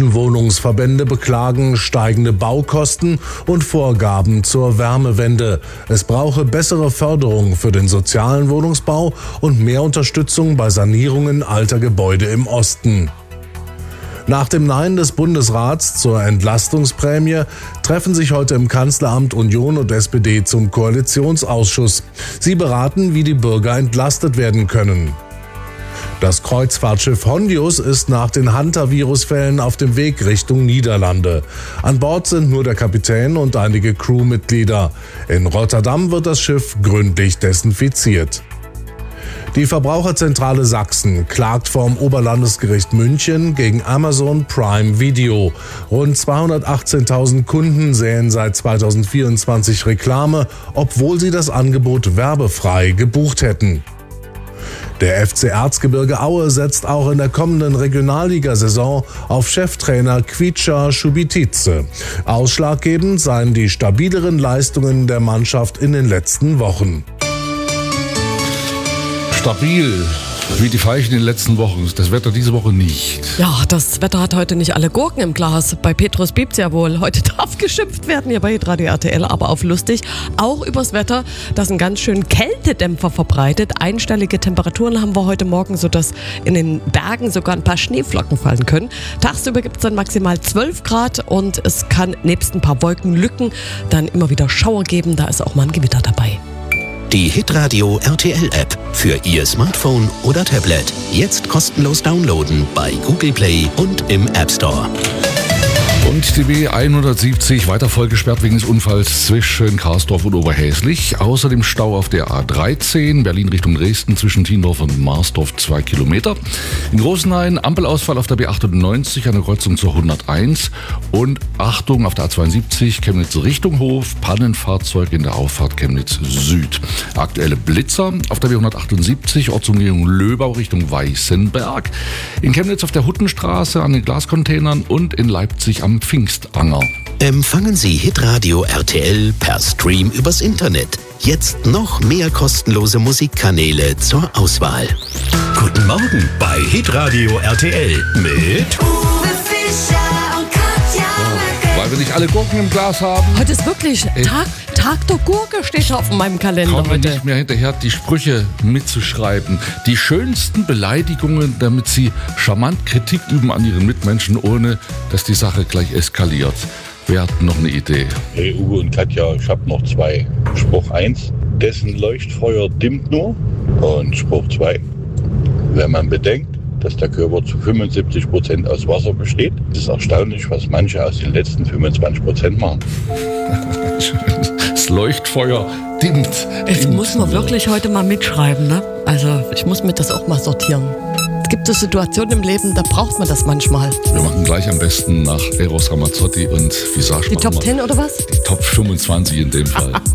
deutschen Wohnungsverbände beklagen steigende Baukosten und Vorgaben zur Wärmewende. Es brauche bessere Förderung für den sozialen Wohnungsbau und mehr Unterstützung bei Sanierungen alter Gebäude im Osten. Nach dem Nein des Bundesrats zur Entlastungsprämie treffen sich heute im Kanzleramt Union und SPD zum Koalitionsausschuss. Sie beraten, wie die Bürger entlastet werden können. Das Kreuzfahrtschiff Hondius ist nach den Hantavirus-Fällen auf dem Weg Richtung Niederlande. An Bord sind nur der Kapitän und einige Crewmitglieder. In Rotterdam wird das Schiff gründlich desinfiziert. Die Verbraucherzentrale Sachsen klagt vorm Oberlandesgericht München gegen Amazon Prime Video. Rund 218.000 Kunden sähen seit 2024 Reklame, obwohl sie das Angebot werbefrei gebucht hätten. Der FC Erzgebirge Aue setzt auch in der kommenden Regionalligasaison auf Cheftrainer Kvicha Schubitice. Ausschlaggebend seien die stabileren Leistungen der Mannschaft in den letzten Wochen. Stabil, wie die Veilchen in den letzten Wochen. Das Wetter diese Woche nicht. Ja, das Wetter hat heute nicht alle Gurken im Glas. Bei Petrus piept's ja wohl. Heute darf geschimpft werden hier bei Hitradio RTL, aber auf lustig. Auch übers Wetter, das einen ganz schönen Kältedämpfer verbreitet. Einstellige Temperaturen haben wir heute Morgen, sodass in den Bergen sogar ein paar Schneeflocken fallen können. Tagsüber gibt's dann maximal 12 Grad und es kann nebst ein paar Wolkenlücken dann immer wieder Schauer geben. Da ist auch mal ein Gewitter dabei. Die Hitradio RTL App für Ihr Smartphone oder Tablet. Jetzt kostenlos downloaden bei Google Play und im App Store. Und die B170 weiter vollgesperrt wegen des Unfalls zwischen Karsdorf und Oberhäslich. Außerdem Stau auf der A13, Berlin Richtung Dresden zwischen Tiendorf und Marsdorf 2 Kilometer. In Großenhain Ampelausfall auf der B98 an der Kreuzung zur 101. Und Achtung auf der A72 Chemnitz Richtung Hof, Pannenfahrzeug in der Auffahrt Chemnitz Süd. Aktuelle Blitzer auf der B178 Ortsumgehung Löbau Richtung Weißenberg. In Chemnitz auf der Huttenstraße an den Glascontainern und in Leipzig am Pfingstanger. Empfangen Sie Hitradio RTL per Stream übers Internet. Jetzt noch mehr kostenlose Musikkanäle zur Auswahl. Guten Morgen bei Hitradio RTL mit Uwe Fischer und Katja Mücke. Weil wir nicht alle Gurken im Glas haben. Heute ist wirklich Tag der Gurke steht auf meinem Kalender Kommen wir heute. nicht mehr hinterher, die Sprüche mitzuschreiben. Die schönsten Beleidigungen, damit sie charmant Kritik üben an ihren Mitmenschen, ohne dass die Sache gleich eskaliert. Wer hat noch eine Idee? Hey Uwe und Katja, ich habe noch zwei. Spruch 1, dessen Leuchtfeuer dimmt nur. Und Spruch 2, wenn man bedenkt, dass der Körper zu 75% aus Wasser besteht, ist es erstaunlich, was manche aus den letzten 25% machen. Das Leuchtfeuer dimmt. Jetzt muss man wirklich heute mal mitschreiben, ne? Also ich muss mir das auch mal sortieren. Es gibt so Situationen im Leben, da braucht man das manchmal. Wir machen gleich am besten nach Eros Ramazzotti und Visage. Die Top 10 oder was? Die Top 25 in dem Fall.